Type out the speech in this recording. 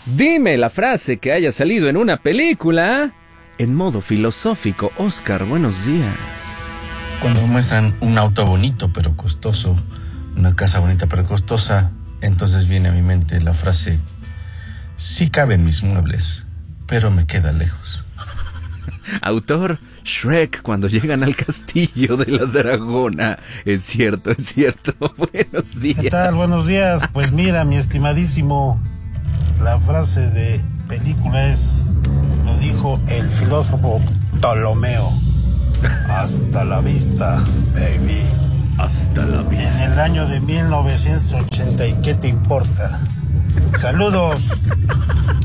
Dime la frase que haya salido en una película. En modo filosófico, Oscar, buenos días. Cuando muestran un auto bonito pero costoso, una casa bonita pero costosa, entonces viene a mi mente la frase: sí caben mis muebles, pero me queda lejos. Autor, Shrek, cuando llegan al castillo de la dragona. Es cierto, es cierto. Buenos días. ¿Qué tal? Buenos días. Pues mira, mi estimadísimo, la frase de película lo dijo el filósofo Ptolomeo. Hasta la vista, baby. Hasta la vista. En el año de 1980, ¿y qué te importa? Saludos.